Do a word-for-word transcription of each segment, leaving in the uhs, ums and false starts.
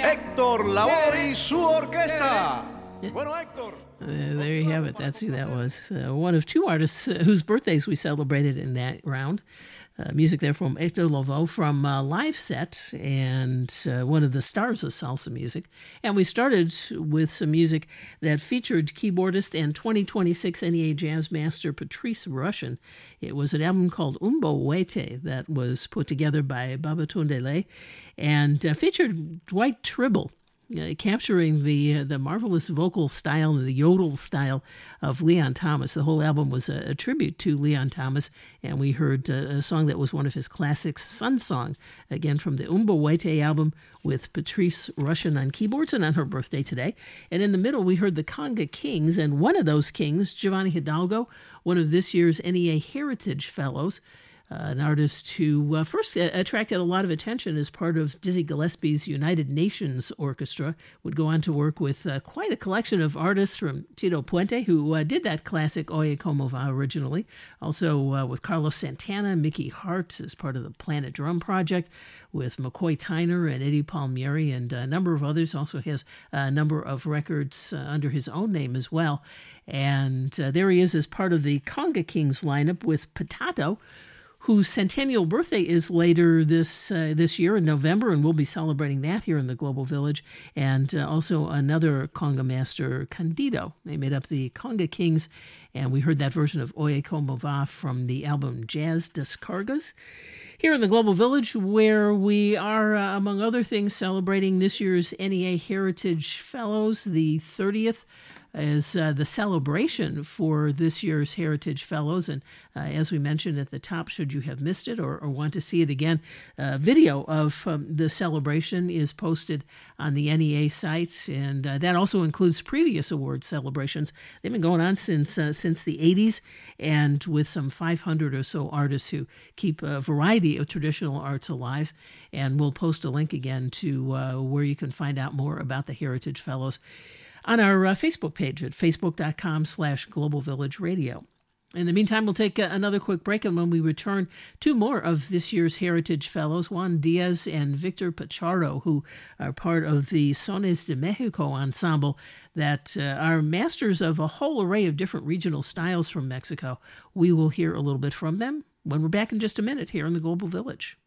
Héctor Lavoe y su orquesta. Bueno, Héctor. Uh, there you have it. That's who that was. Uh, one of two artists uh, whose birthdays we celebrated in that round. Uh, music there from Héctor Lavoe from uh, Live Set, and uh, one of the stars of salsa music. And we started with some music that featured keyboardist and twenty twenty-six N E A Jazz Master Patrice Rushen. It was an album called Umbo Wete that was put together by Babatunde Lay and uh, featured Dwight Tribble. Uh, capturing the uh, the marvelous vocal style and the yodel style of Leon Thomas. The whole album was a, a tribute to Leon Thomas, and we heard uh, a song that was one of his classics, Sun Song, again from the Umbo Wete album with Patrice Rushen on keyboards and on her birthday today. And in the middle, we heard the Conga Kings, and one of those kings, Giovanni Hidalgo, one of this year's N E A Heritage Fellows, Uh, an artist who uh, first uh, attracted a lot of attention as part of Dizzy Gillespie's United Nations Orchestra, would go on to work with uh, quite a collection of artists from Tito Puente, who uh, did that classic Oye Como Va originally, also uh, with Carlos Santana, Mickey Hart as part of the Planet Drum Project, with McCoy Tyner and Eddie Palmieri and a number of others. Also has a number of records uh, under his own name as well. And uh, there he is as part of the Conga Kings lineup with Potato, whose centennial birthday is later this uh, this year in November, and we'll be celebrating that here in the Global Village. And uh, also another conga master, Candido. They made up the Conga Kings, and we heard that version of Oye Como Va from the album Jazz Descargas. Here in the Global Village, where we are, uh, among other things, celebrating this year's N E A Heritage Fellows, the thirtieth is uh, the celebration for this year's Heritage Fellows. And uh, as we mentioned at the top, should you have missed it or, or want to see it again, a video of um, the celebration is posted on the N E A sites, and uh, that also includes previous award celebrations. They've been going on since uh, since the eighties, and with some five hundred or so artists who keep a variety of traditional arts alive. And we'll post a link again to uh, where you can find out more about the Heritage Fellows on our uh, Facebook page at facebook.com slash Global Village Radio. In the meantime, we'll take uh, another quick break, and when we return, two more of this year's Heritage Fellows, Juan Diaz and Victor Pachardo, who are part of the Sones de Mexico ensemble that uh, are masters of a whole array of different regional styles from Mexico. We will hear a little bit from them when we're back in just a minute here in the Global Village.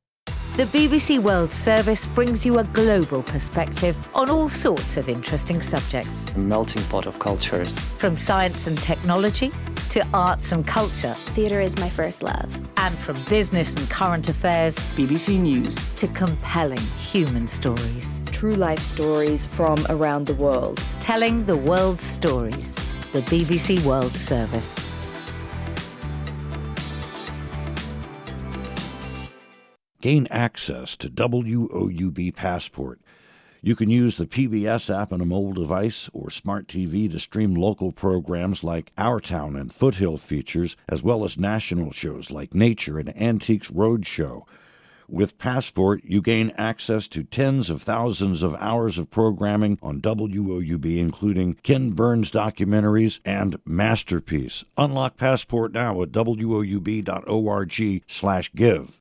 The B B C World Service brings you a global perspective on all sorts of interesting subjects. A melting pot of cultures. From science and technology to arts and culture. Theatre is my first love. And from business and current affairs. B B C News. To compelling human stories. True life stories from around the world. Telling the world's stories. The B B C World Service. Gain access to W O U B Passport. You can use the P B S app on a mobile device or smart T V to stream local programs like Our Town and Foothill features, as well as national shows like Nature and Antiques Roadshow. With Passport, you gain access to tens of thousands of hours of programming on W O U B, including Ken Burns documentaries and Masterpiece. Unlock Passport now at W O U B dot org slash give.